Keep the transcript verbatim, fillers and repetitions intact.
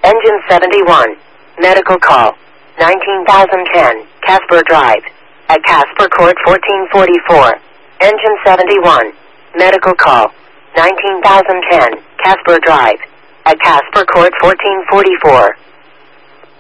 Engine seventy-one. Medical call. nineteen thousand ten, Casper Drive. At Casper Court fourteen forty-four. Engine seventy-one. Medical call. nineteen thousand ten, Casper Drive. At Casper Court fourteen forty-four.